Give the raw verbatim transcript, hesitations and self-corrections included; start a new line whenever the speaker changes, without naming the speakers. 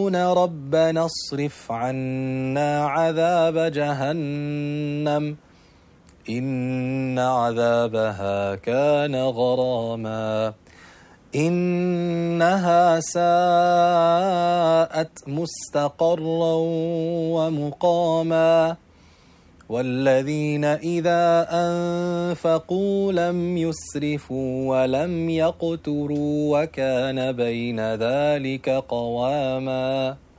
يقولون ربنا اصرف عنا عذاب جهنم إن عذابها كان غراما إنها ساءت مستقرا ومقاما والذين إذا أنفقوا لم يسرفوا ولم يقتروا وكان بين ذلك قواما